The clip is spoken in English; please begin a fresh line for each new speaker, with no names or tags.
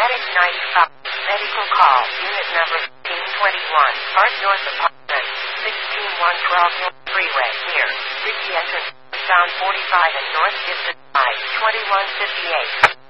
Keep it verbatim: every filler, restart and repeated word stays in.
Medic ninety-five. Medical call. Unit number fifteen twenty-one. Park North Apartment. sixteen one twelve North Freeway. Near. Ritchie entrance. Sound forty-five and North Distance five. twenty-one fifty-eight.